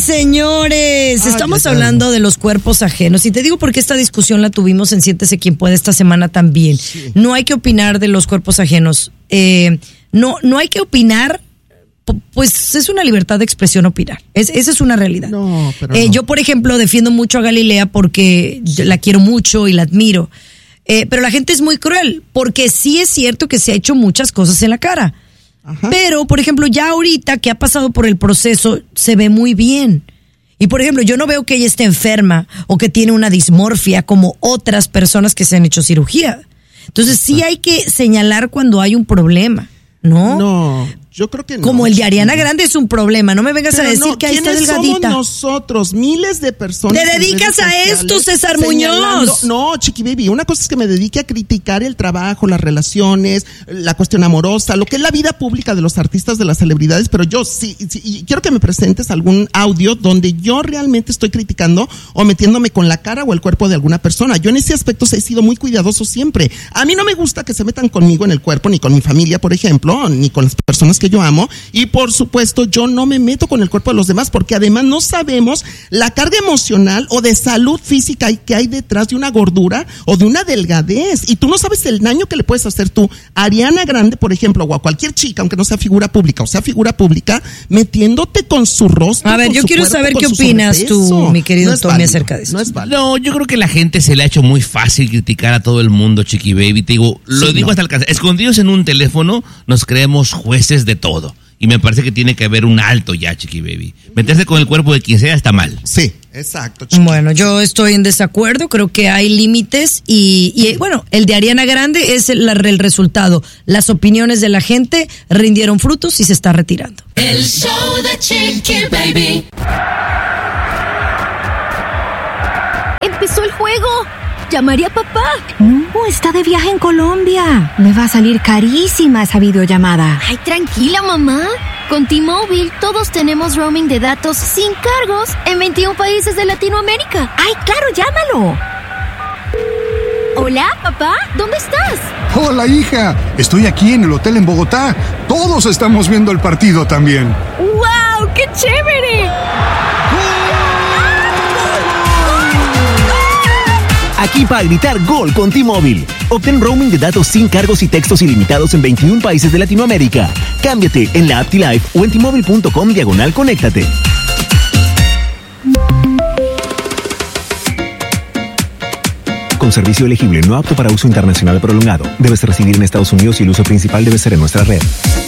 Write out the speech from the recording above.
señores, estamos hablando de los cuerpos ajenos y te digo porque esta discusión la tuvimos en Siéntese Quien Puede esta semana también. Sí. No hay que opinar de los cuerpos ajenos. No hay que opinar, pues es una libertad de expresión opinar. Esa es una realidad. Pero yo, por ejemplo, defiendo mucho a Galilea porque la quiero mucho y la admiro. Pero la gente es muy cruel porque sí es cierto que se ha hecho muchas cosas en la cara. Ajá. Pero, por ejemplo, ya ahorita que ha pasado por el proceso, se ve muy bien. Y, por ejemplo, yo no veo que ella esté enferma o que tiene una dismorfia como otras personas que se han hecho cirugía. Entonces, sí hay que señalar cuando hay un problema, ¿no? No, yo creo que no. Como el de Ariana Grande es un problema. No me vengas a decir que ahí está delgadita. Somos nosotros, miles de personas. ¿Te dedicas a esto, César Muñoz? No, Chiqui Baby, una cosa es que me dedique a criticar el trabajo, las relaciones, la cuestión amorosa, lo que es la vida pública de los artistas, de las celebridades, pero yo sí, y quiero que me presentes algún audio donde yo realmente estoy criticando o metiéndome con la cara o el cuerpo de alguna persona. Yo en ese aspecto he sido muy cuidadoso siempre. A mí no me gusta que se metan conmigo en el cuerpo, ni con mi familia, por ejemplo, ni con las personas que yo amo, y por supuesto yo no me meto con el cuerpo de los demás porque además no sabemos la carga emocional o de salud física que hay detrás de una gordura o de una delgadez, y tú no sabes el daño que le puedes hacer tú a Ariana Grande, por ejemplo, o a cualquier chica, aunque no sea figura pública o sea figura pública, metiéndote con su rostro. A ver, yo quiero saber qué opinas tú, mi querido Tommy, acerca de esto. No, yo creo que la gente se le ha hecho muy fácil criticar a todo el mundo, Chiqui Baby. Te digo, hasta el cansancio. Escondidos en un teléfono nos creemos jueces de todo. Y me parece que tiene que haber un alto ya, Chiqui Baby. Meterse con el cuerpo de quien sea está mal. Sí, exacto, Chiqui. Bueno, yo estoy en desacuerdo. Creo que hay límites y bueno, el de Ariana Grande es el resultado. Las opiniones de la gente rindieron frutos y se está retirando. El show de Chiqui Baby. Empezó el juego. ¿Llamaré a papá? No, está de viaje en Colombia. Me va a salir carísima esa videollamada. Ay, tranquila, mamá. Con T-Mobile todos tenemos roaming de datos sin cargos en 21 países de Latinoamérica. ¡Ay, claro, llámalo! Hola, papá, ¿dónde estás? Hola, hija. Estoy aquí en el hotel en Bogotá. Todos estamos viendo el partido también. ¡Wow! ¡Qué chévere! Aquí para gritar gol con T-Mobile. Obtén roaming de datos sin cargos y textos ilimitados en 21 países de Latinoamérica. Cámbiate en la app T-Life o en T-Mobile.com/conéctate. Con servicio elegible no apto para uso internacional prolongado. Debes residir en Estados Unidos y el uso principal debe ser en nuestra red.